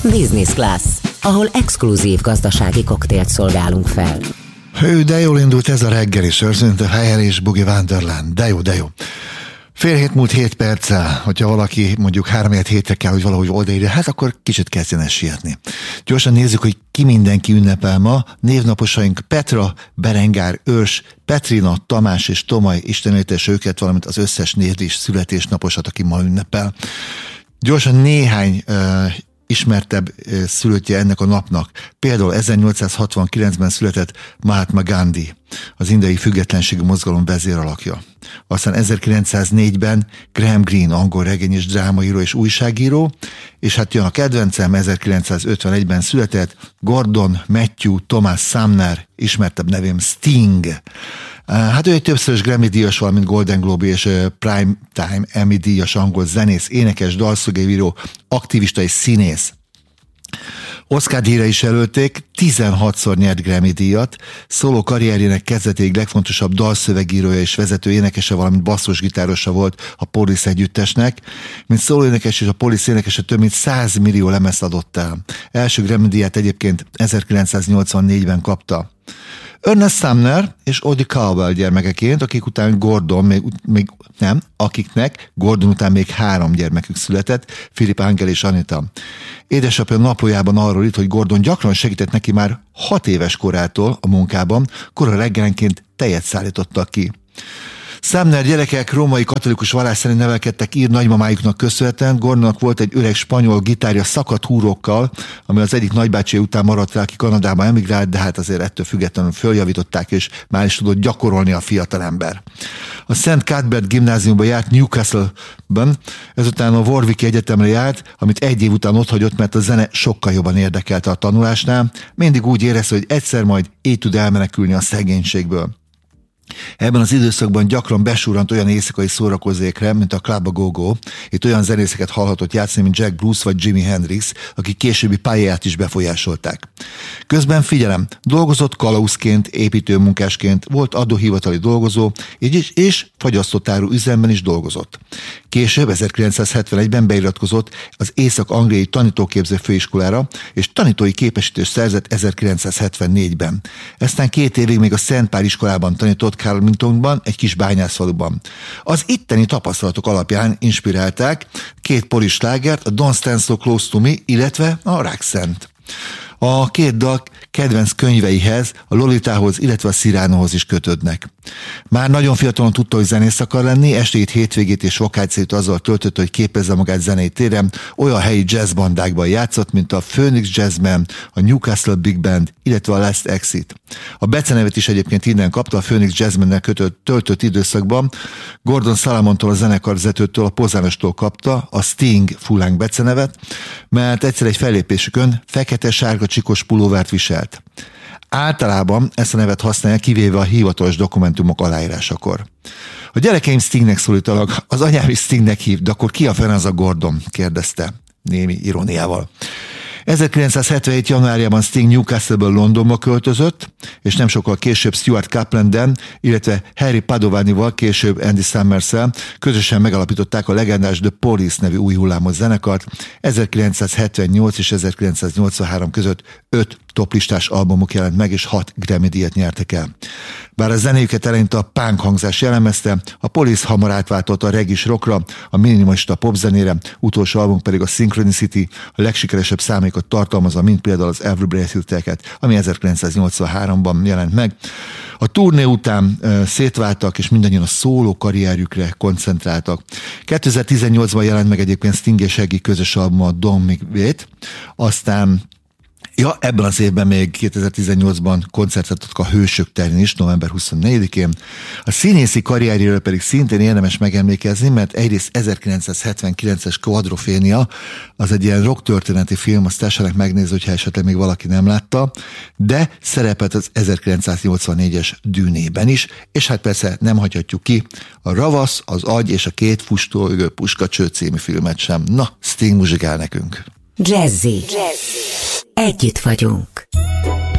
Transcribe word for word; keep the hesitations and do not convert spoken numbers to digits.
Business Class, ahol exkluzív gazdasági koktélt szolgálunk fel. Hű, de jól indult ez a reggeli Sörzönt a Helyer és Boogie Wonderland. De jó, de jó. Fél hét múlt hét perccel, hogyha valaki mondjuk három hétre kell, hogy valahogy odaírja, hát akkor kicsit kezdjen el sietni. Gyorsan nézzük, hogy ki mindenki ünnepel ma. Névnaposaink Petra, Berengár, Őrs, Petrina, Tamás és Tomaj, Isten éltesse őket, valamint az összes név és születésnaposat, aki ma ünnepel. Gyorsan néhány uh, ismertebb uh, szülöttje ennek a napnak. Például ezernyolcszázhatvankilencben született Mahatma Gandhi, az indiai függetlenségi mozgalom vezéralakja. Aztán ezerkilencszáznégyben Graham Greene, angol regény és drámaíró és újságíró, és hát jön a kedvencem, ezerkilencszázötvenegyben született Gordon Matthew Thomas Sumner, ismertebb nevém Sting. Hát ő egy többszörös Grammy-díjas, valamint Golden Globe és Primetime Emmy-díjas angol zenész, énekes, dalszövegíró, aktivista és színész. Oscar-díjra is jelölték, tizenhatszor nyert Grammy-díjat, szóló karrierjének kezdetéig legfontosabb dalszövegírója és vezető énekese, valamint basszusgitárosa volt a Police együttesnek. Mint szólóénekes és a Police énekese több mint száz millió lemezt adott el. Első Grammy-díjat egyébként ezerkilencszáznyolcvannégyben kapta. Ernest Sumner és Audie Cowell gyermekeként, akik után Gordon, még, még nem, akiknek Gordon után még három gyermekük született, Philip, Angel és Anita. Édesapja naplójában arról írt, hogy Gordon gyakran segített neki már hat éves korától a munkában, kora reggelenként tejet szállítottak ki. Sumner gyerekek római katolikus vallás szerint nevelkedtek ír nagymamájuknak köszönhetően. Gordonnak volt egy öreg spanyol gitárja szakadt húrokkal, ami az egyik nagybácsi után maradt rá, aki Kanadába emigrált, de hát azért ettől függetlenül följavították, és már is tudott gyakorolni a fiatalember. A Szent Cuthbert gimnáziumba járt Newcastle-ben, ezután a Warwicki Egyetemre járt, amit egy év után otthagyott, mert a zene sokkal jobban érdekelte a tanulásnál. Mindig úgy érezte, hogy egyszer majd így tud elmenekülni a szegénységből. Ebben az időszakban gyakran besúrant olyan éjszakai szórakozékre, mint a Club a Go-Go. Itt olyan zenészeket hallhatott játszani, mint Jack Bruce vagy Jimi Hendrix, akik későbbi pályáját is befolyásolták. Közben figyelem, dolgozott kalauzként, építőmunkásként, volt adóhivatali dolgozó, és, és fagyasztótárú üzemben is dolgozott. Később ezerkilencszázhetvenegyben beiratkozott az Észak-Angliai Tanítóképző Főiskolára, és tanítói képesítést szerzett ezerkilencszázhetvennégyben. Eztán két évig még a Szent Pál iskolában tanított Carlingtonban, egy kis bányászfaluban. Az itteni tapasztalatok alapján inspirálták két polis slágert, a Don't Stand So Close to Me, illetve a Roxanne-t. A két dal kedvenc könyveihez, a Lolitához, illetve a Cyranohoz is kötődnek. Már nagyon fiatalon tudta, hogy zenész akar lenni, estét, hétvégét és vakációt azzal töltött, hogy képezze magát zenei téren, olyan helyi jazzbandákban játszott, mint a Phoenix Jazzmen, a Newcastle Big Band, illetve a Last Exit. A becenevet is egyébként innen kapta, a Phoenix Jazzmennel kötött, töltött időszakban. Gordon Salamontól, a zenekarvezetőtől, a Pozánostól kapta a Sting fullhang becenevet, mert egyszer egy fellépésükön fekete-sárga csikos pulóvert viselt. Általában ezt a nevet használják, kivéve a hivatalos dokumentumok aláírásakor. A gyerekeim Stingnek szólítanak, az anyám is Stingnek hív, de akkor ki a fene az a Gordon? Kérdezte némi iróniával. ezerkilencszázhetvenhét januárjában Sting Newcastle-ből Londonba költözött, és nem sokkal később Stuart Copeland-en, illetve Harry Padovanival, később Andy Summers-szel közösen megalapították a legendás The Police nevű új hullámos zenekart. ezerkilencszázhetvennyolc és ezerkilencszáznyolcvanhárom között öt toplistás albumuk jelent meg, és hat Grammy-díjat nyertek el. Bár a zenéjüket eleinte a punk hangzás jellemezte, a Police hamar átváltott a reggae rockra, a minimalista popzenére, utolsó album pedig a Synchronicity, a legsikeresebb számokat tartalmazza, mint például az Every Breath You Take, ami ezerkilencszáznyolcvanháromban jelent meg. A turné után uh, szétváltak, és mindannyian a szóló karrierjükre koncentráltak. kétezer-tizennyolcban jelent meg egyébként Sting és Shaggy közös album, a Don't Make Wait, aztán Ja, ebben az évben még kétezer-tizennyolcban koncertet adtak a Hősök terén is, november huszonnegyedikén. A színészi karrierjéről pedig szintén érdemes megemlékezni, mert egyrészt ezerkilencszázhetvenkilences Quadrophenia, az egy ilyen rock történeti film, azt tessenek megnézni, hogyha esetleg még valaki nem látta, de szerepelt az ezerkilencszáznyolcvannégyes Dűnében is, és hát persze nem hagyhatjuk ki a Ravasz, az Agy és a két fustolgő puskacső című filmet sem. Na, Sting muzsikál nekünk. Jazzy. Jazzy. Együtt vagyunk.